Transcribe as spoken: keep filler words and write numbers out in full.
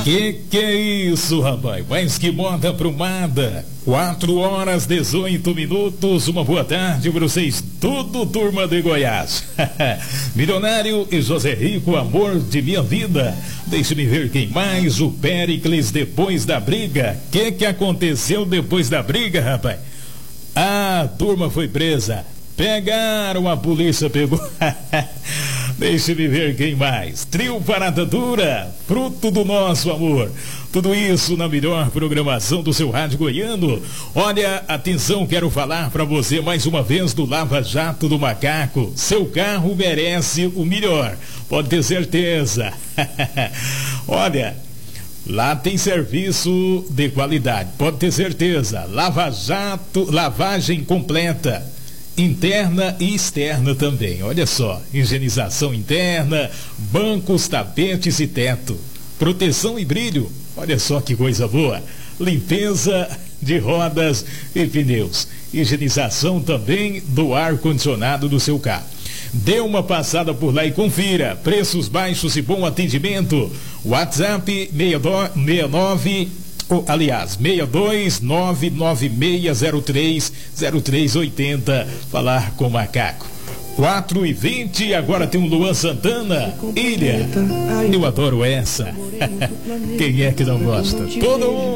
Que que é isso, rapaz? Mas que moda aprumada. Quatro horas, dezoito minutos. Uma boa tarde para vocês, tudo turma de Goiás. Milionário e José Rico, amor de minha vida. Deixe-me ver quem mais. O Péricles depois da briga. Que que aconteceu depois da briga, rapaz? Ah, a turma foi presa. Pegaram, a polícia pegou. Deixe-me ver quem mais. Trio Parada Dura, fruto do nosso amor. Tudo isso na melhor programação do seu rádio goiano. Olha, atenção, quero falar para você mais uma vez do Lava Jato do Macaco. Seu carro merece o melhor, pode ter certeza. Olha, lá tem serviço de qualidade, pode ter certeza. Lava Jato, lavagem completa, interna e externa também. Olha só, higienização interna, bancos, tapetes e teto, proteção e brilho. Olha só que coisa boa. Limpeza de rodas e pneus, higienização também do ar-condicionado do seu carro. Dê uma passada por lá e confira. Preços baixos e bom atendimento. WhatsApp seis nove, oh, aliás, seis dois nove nove seis zero três zero três oito zero. Falar com o Macaco. quatro e vinte, agora tem um Luan Santana. Ilha. Eu adoro essa. Quem é que não gosta? Todo mundo.